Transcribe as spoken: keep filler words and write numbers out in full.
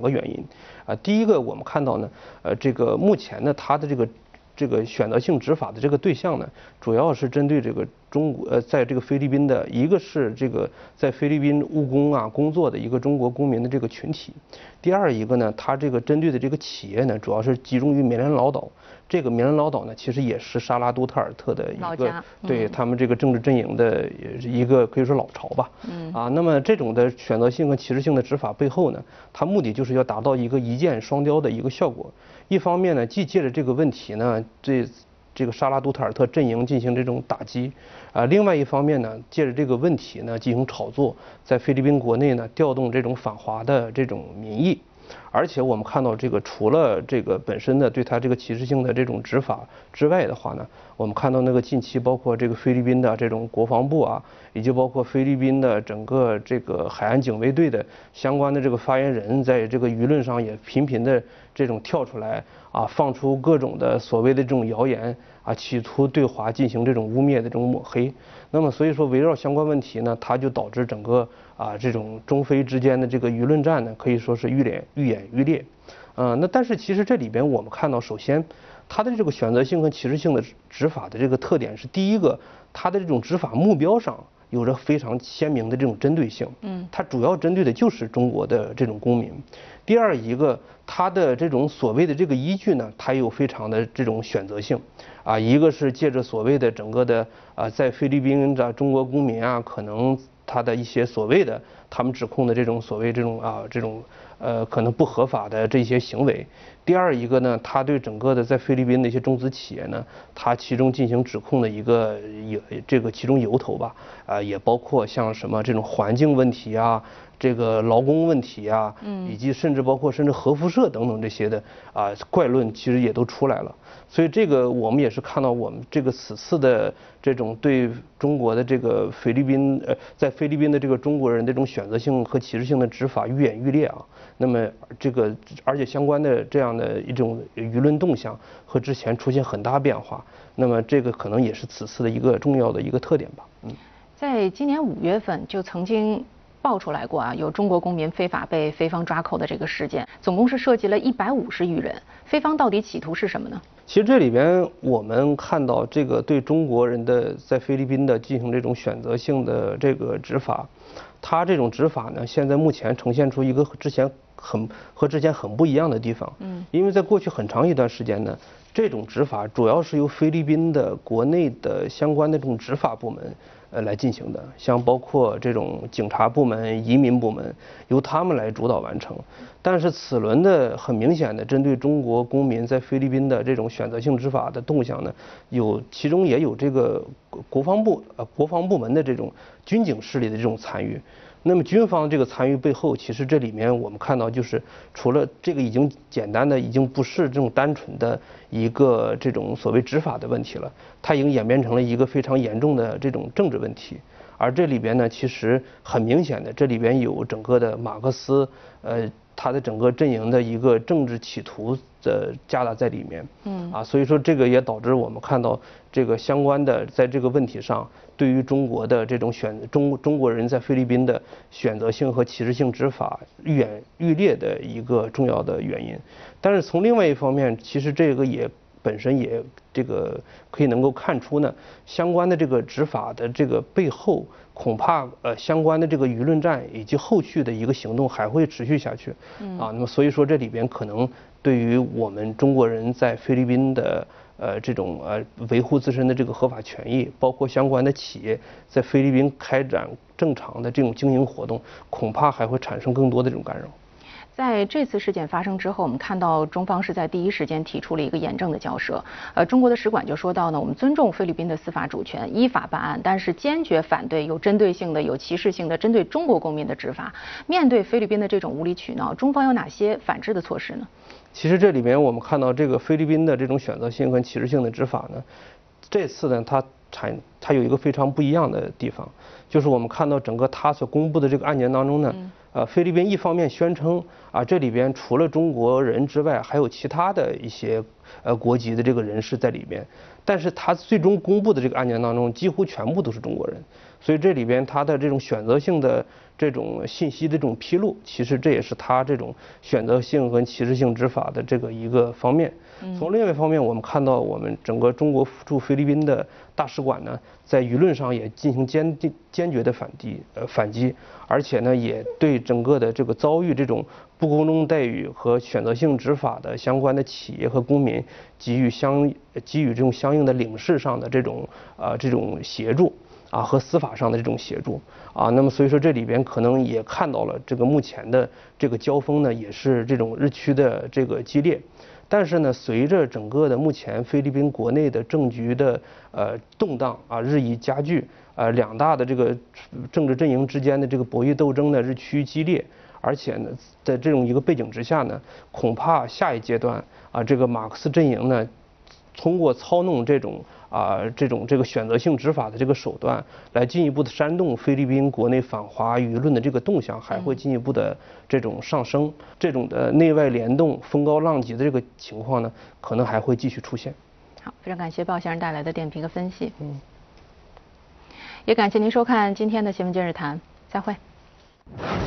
个原因啊。第一个，我们看到呢，呃，这个目前呢，它的这个这个选择性执法的这个对象呢，主要是针对这个中国呃，在这个菲律宾的一个是这个在菲律宾务工啊工作的一个中国公民的这个群体，第二一个呢，它这个针对的这个企业呢，主要是集中于缅甸老岛。这个缅甸老岛呢，其实也是沙拉杜特尔特的一个对他们这个政治阵营的一个可以说老巢吧。嗯啊，那么这种的选择性和歧视性的执法背后呢，它目的就是要达到一个一箭双雕的一个效果。一方面呢，既借着这个问题呢，这这个沙拉杜特尔特阵营进行这种打击，啊，另外一方面呢，借着这个问题呢进行炒作，在菲律宾国内呢调动这种反华的这种民意。而且我们看到，这个除了这个本身的对它这个歧视性的这种执法之外的话呢，我们看到那个近期包括这个菲律宾的这种国防部啊，以及包括菲律宾的整个这个海岸警卫队的相关的这个发言人，在这个舆论上也频频的这种跳出来啊，放出各种的所谓的这种谣言啊，企图对华进行这种污蔑的这种抹黑。那么所以说，围绕相关问题呢，它就导致整个啊这种中非之间的这个舆论战呢，可以说是愈演愈演愈烈。呃，那但是其实这里边我们看到，首先它的这个选择性和歧视性的执法的这个特点是，第一个，它的这种执法目标上有着非常鲜明的这种针对性，嗯，它主要针对的就是中国的这种公民。第二一个，它的这种所谓的这个依据呢，它有非常的这种选择性，啊，一个是借着所谓的整个的啊，在菲律宾的中国公民啊，可能他的一些所谓的他们指控的这种所谓这种啊这种呃可能不合法的这些行为。第二一个呢，他对整个的在菲律宾的一些中资企业呢，他其中进行指控的一个有这个其中由头吧，啊，也包括像什么这种环境问题啊。这个劳工问题啊，嗯，以及甚至包括甚至核辐射等等这些的啊怪论，其实也都出来了。所以这个我们也是看到，我们这个此次的这种对中国的这个菲律宾呃，在菲律宾的这个中国人的这种选择性和歧视性的执法愈演愈烈啊。那么这个而且相关的这样的一种舆论动向和之前出现很大变化，那么这个可能也是此次的一个重要的一个特点吧。嗯， 在今年五月份就曾经爆出来过啊，有中国公民非法被菲方抓扣的这个事件，总共是涉及了一百五十余人。菲方到底企图是什么呢？ 其实这里边我们看到，这个对中国人的在菲律宾的进行这种选择性的这个执法，它这种执法呢，现在目前呈现出一个之前很和之前很不一样的地方。嗯，因为在过去很长一段时间呢，这种执法主要是由菲律宾的国内的相关的这种执法部门呃来进行的，像包括这种警察部门、移民部门，由他们来主导完成。但是此轮的很明显的针对中国公民在菲律宾的这种选择性执法的动向呢，有其中也有这个国防部呃国防部门的这种军警势力的这种参与。那么军方这个参与背后，其实这里面我们看到，就是除了这个已经简单的，已经不是这种单纯的一个这种所谓执法的问题了，它已经演变成了一个非常严重的这种政治问题。而这里边呢，其实很明显的，这里边有整个的马克思，呃，他的整个阵营的一个政治企图的夹杂在里面。嗯，啊，所以说这个也导致我们看到这个相关的在这个问题上，对于中国的这种选中中国人在菲律宾的选择性和歧视性执法愈演愈烈的一个重要的原因。但是从另外一方面，其实这个也本身也这个可以能够看出呢，相关的这个执法的这个背后，恐怕呃相关的这个舆论战以及后续的一个行动还会持续下去。嗯啊，那么所以说这里边可能对于我们中国人在菲律宾的呃这种呃维护自身的这个合法权益，包括相关的企业在菲律宾开展正常的这种经营活动，恐怕还会产生更多的这种干扰。 在这次事件发生之后，我们看到中方是在第一时间提出了一个严正的交涉。呃，中国的使馆就说到呢，我们尊重菲律宾的司法主权，依法办案，但是坚决反对有针对性的、有歧视性的针对中国公民的执法。面对菲律宾的这种无理取闹，中方有哪些反制的措施呢？ 其实这里面我们看到，这个菲律宾的这种选择性和歧视性的执法呢，这次呢，它产它有一个非常不一样的地方，就是我们看到整个它所公布的这个案件当中呢。嗯呃，菲律宾一方面宣称啊，这里边除了中国人之外，还有其他的一些呃国籍的这个人士在里边，但是他最终公布的这个案件当中，几乎全部都是中国人， 所以这里边它的这种选择性的这种信息的这种披露，其实这也是它这种选择性和歧视性执法的这个一个方面。从另外一方面，我们看到我们整个中国驻菲律宾的大使馆呢，在舆论上也进行坚定坚决的反击，呃反击，而且呢，也对整个的这个遭遇这种不公正待遇和选择性执法的相关的企业和公民给予相给予这种相应的领事上的这种呃这种协助啊和司法上的这种协助啊。那么所以说这里边可能也看到了这个目前的这个交锋呢，也是这种日趋的这个激烈。但是呢，随着整个的目前菲律宾国内的政局的呃动荡啊日益加剧，呃两大的这个政治阵营之间的这个博弈斗争呢日趋激烈，而且呢，在这种一个背景之下呢，恐怕下一阶段啊这个马克思阵营呢，通过操弄这种啊这种这个选择性执法的这个手段，来进一步的煽动菲律宾国内反华舆论的这个动向，还会进一步的这种上升，这种的内外联动、风高浪急的这个情况呢，可能还会继续出现。 好，非常感谢鲍先生带来的点评和分析。嗯，也感谢您收看今天的新闻今日谈，再会。